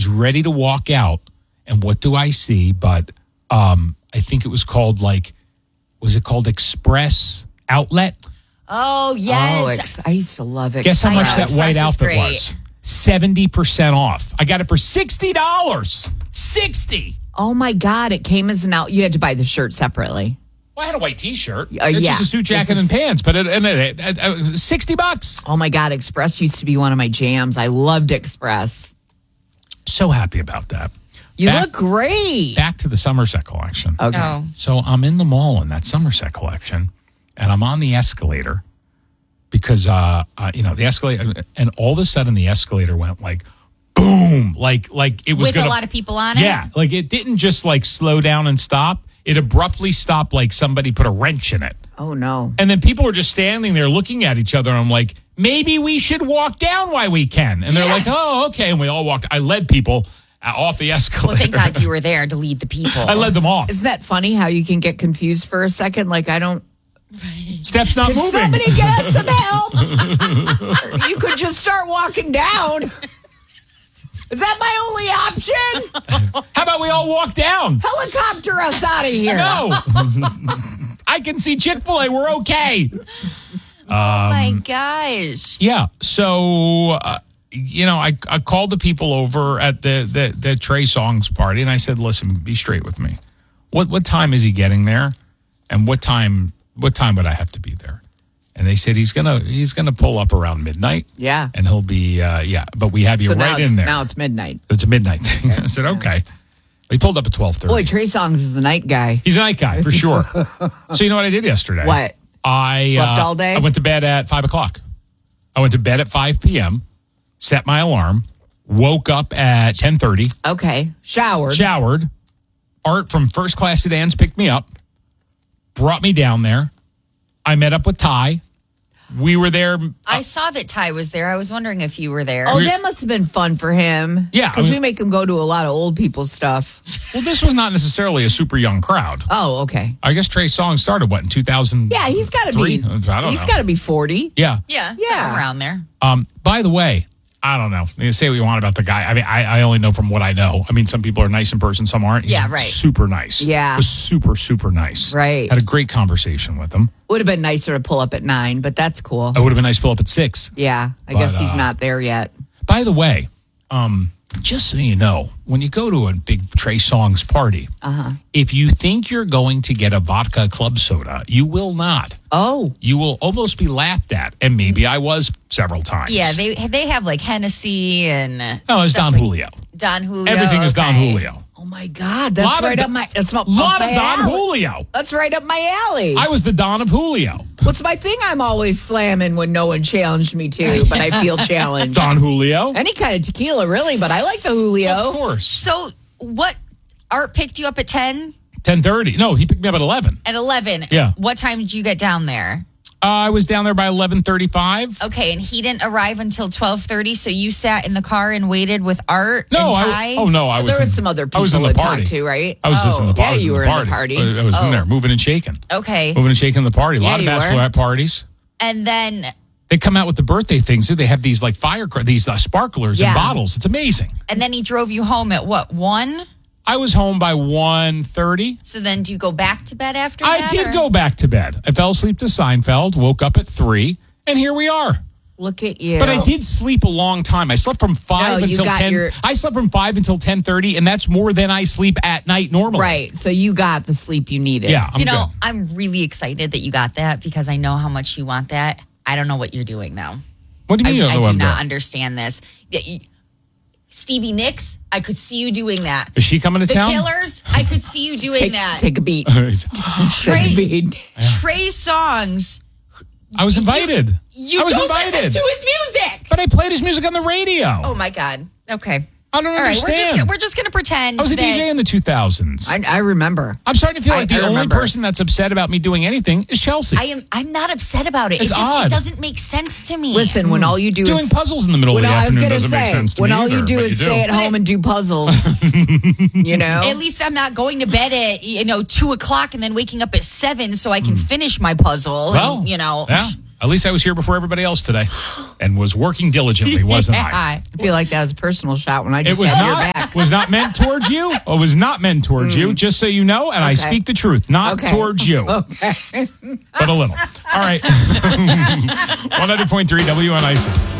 was ready to walk out, and what do I see? But I think it was called was it called Express Outlet? Oh, yes. I used to love it. Guess how much that white Express is outfit great. was? 70% off. I got it for $60. $60. Oh, my God. It came as an out. You had to buy the shirt separately. Well, I had a white T-shirt. It's yeah. just a suit jacket and pants, but $60. Oh, my God. Express used to be one of my jams. I loved Express. So happy about that. You look great. Back to the Somerset collection. Okay. Oh. So I'm in the mall in that Somerset collection, and I'm on the escalator because, the escalator, and all of a sudden the escalator went boom, like it was With a lot of people on it? Yeah, it didn't just slow down and stop. It abruptly stopped like somebody put a wrench in it. Oh, no. And then people were just standing there looking at each other. And I'm like, maybe we should walk down while we can. And they're like, oh, okay. And we all walked. I led people off the escalator. Well, thank God you were there to lead the people. I led them off. Isn't that funny how you can get confused for a second? I don't. Steps not Can moving. somebody get us some help? You could just start walking down. Is that my only option? How about we all walk down? Helicopter us out of here. No. I can see Chick-fil-A. We're okay. Oh, my gosh. Yeah. So, I called the people over at the Trey Songz party, and I said, listen, be straight with me. What time is he getting there? And what time would I have to be there? And they said he's gonna pull up around midnight. Yeah. And he'll be but we have you So right in there. Now it's midnight. It's a midnight thing. I said, okay. He pulled up at 12:30. Boy, Trey Songz is the night guy. He's a night guy for sure. So you know what I did yesterday? What? I Slept all day? I went to bed at 5:00. I went to bed at 5 p.m., set my alarm, woke up at 10:30. Okay. Showered. Art from First Class Sedans picked me up, brought me down there. I met up with Ty. We were there. I saw that Ty was there. I was wondering if you were there. Oh, that must have been fun for him. Yeah, Because we make him go to a lot of old people stuff. Well, this was not necessarily a super young crowd. Oh, okay. I guess Trey Songz started, in 2000? Yeah, he's got to be. I don't know. He's got to be 40. Yeah. Yeah. Yeah. Around there. By the way, I don't know. You say what you want about the guy. I mean, I only know from what I know. I mean, some people are nice in person, some aren't. He's Yeah, right. super nice. Yeah. Was super, super nice. Right. Had a great conversation with him. Would have been nicer to pull up at 9, but that's cool. It would have been nice to pull up at 6. Yeah, I But, guess he's not there yet. By the way, just so you know, when you go to a big Trey Songz party, if you think you're going to get a vodka club soda, you will not. Oh. You will almost be laughed at, and maybe I was several times. Yeah, they have Hennessy and. No, it's stuff Don Julio. Don Julio. Everything is Don okay. Julio. Oh, my God. That's right up my lot of Don alley. Julio. That's right up my alley. I was the Don of Julio. What's my thing I'm always slamming when no one challenged me to, but I feel challenged? Don Julio. Any kind of tequila, really, but I like the Julio. Of course. So, what? Art picked you up at 10? 10:30. No, he picked me up at 11. At 11? Yeah. What time did you get down there? I was down there by 11:35. Okay, and he didn't arrive until 12:30, so you sat in the car and waited with Art No, and Ty? I was. There was some other I was in people the to party. talk to, right? I was just in the party. Yeah, you were in the party. I was in there, moving and shaking. Okay. Moving and shaking the party. A Yeah, lot of you were. bachelorette parties. And then They come out with the birthday things. They have these these sparklers in Yeah. bottles. It's amazing. he drove you home at what, 1? I was home by 1:30. So then do you go back to bed after I that? did or- go back to bed. I fell asleep to Seinfeld, woke up at 3, and here we are. Look at you. But I did sleep a long time. I slept from 5 No, you until got 10. I slept from 5 until 10:30, and that's more than I sleep at night normally. Right. So you got the sleep you needed. Yeah, I'm good. I'm really excited that you got that because I know how much you want that. I don't know what you're doing though. What do you mean? I you do don't know not what I'm understand this. Stevie Nicks, I could see you doing that. doing? Is she coming to The town? Killers, I could see you doing that. Take a beat. Trey, Take a beat. Trey Songs. I was invited. You I was don't invited. listen to his music. But I played his music on the radio. Oh my God. Okay. I don't All right, understand. we're just gonna pretend. I was a that- DJ in the 2000s. I remember. I'm starting to feel like I the only remember. person that's upset about me doing anything is Chelsea. I'm not upset about it. It's It odd. doesn't make sense to me. Listen, when all you do Doing is puzzles in the middle of when the I was afternoon gonna doesn't make say sense to when me all either, you do but is you stay at home and do puzzles. You know. At least I'm not going to bed at 2:00 and then waking up at 7 so I can finish my puzzle. Well, and, yeah. At least I was here before everybody else today and was working diligently, wasn't I? I feel like that was a personal shot when I It just was had your not back. was not meant towards you. It was not meant towards you, just so you know, and I Okay. speak the truth, not Okay. towards you. Okay. But a little. All right. 100.3 WNIC.